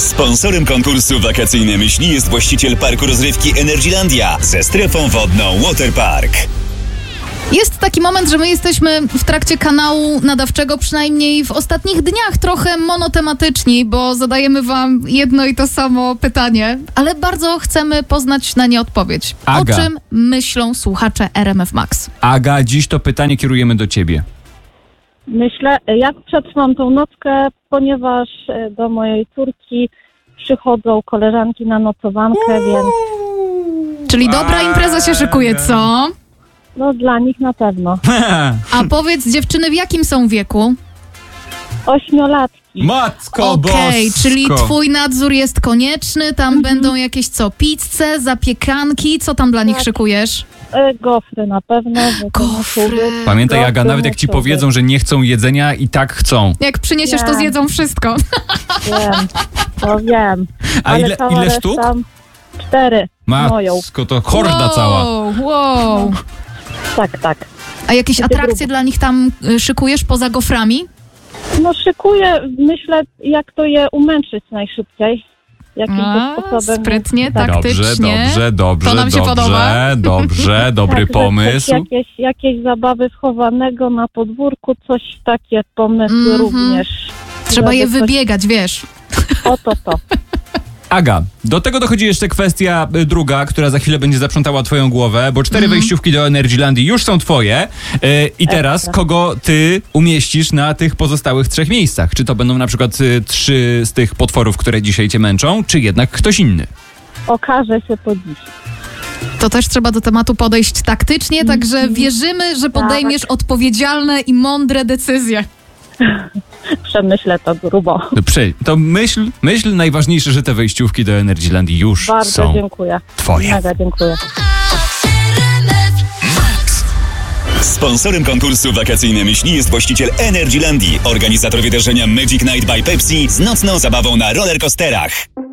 Sponsorem konkursu Wakacyjne Myśli jest właściciel parku rozrywki Energylandia ze strefą wodną Waterpark. Jest taki moment, że my jesteśmy w trakcie kanału nadawczego, przynajmniej w ostatnich dniach, trochę monotematyczni, bo zadajemy wam jedno i to samo pytanie, ale bardzo chcemy poznać na nie odpowiedź. Aga. O czym myślą słuchacze RMF Max? Aga, dziś to pytanie kierujemy do ciebie. Myślę, jak przetrwam tą nockę, ponieważ do mojej córki przychodzą koleżanki na nocowankę, więc Czyli dobra impreza się szykuje, co? no dla nich na pewno. A powiedz, dziewczyny, w jakim są wieku? 8-latki. Matko Okej, bosko. czyli twój nadzór jest konieczny, tam będą jakieś pizze, zapiekanki, co tam dla nich Tak. szykujesz? Gofry na pewno. Gofry. Pamiętaj, Gofry Aga, nawet jak ci muszą powiedzą, że nie chcą jedzenia, i tak chcą. Jak przyniesiesz, to Nie. zjedzą wszystko. Wiem, to wiem. A Ale cała ile reszta, sztuk? 4 moją. Matko, to horda cała. Wow. Tak. A jakieś Będzie atrakcje grubo. dla nich tam szykujesz poza goframi? No szykuję, myślę, jak to je umęczyć najszybciej. Jakim to sposobem. Sprytnie, Tak. taktycznie. Dobrze, To nam się podoba. dobrze, dobry Tak, pomysł. Jakieś zabawy schowanego na podwórku, coś takie pomysły również. Trzeba je Żeby coś- wybiegać, wiesz. to. Aga, do tego dochodzi jeszcze kwestia druga, która za chwilę będzie zaprzątała twoją głowę, bo 4 wejściówki do Energylandii już są twoje. I teraz Ekstra. kogo ty umieścisz na tych pozostałych 3 miejscach? Czy to będą na przykład 3 z tych potworów, które dzisiaj cię męczą, czy jednak ktoś inny? Okaże się to dziś. To też trzeba do tematu podejść taktycznie, także wierzymy, że podejmiesz odpowiedzialne i mądre decyzje. Przemyślę to grubo. To myśl najważniejsze, że te wejściówki do Energylandii już Bardzo są dziękuję. twoje. Mega dziękuję. Sponsorem konkursu Wakacyjne Myśli jest właściciel Energylandii, organizator wydarzenia Magic Night by Pepsi z nocną zabawą na rollercoasterach.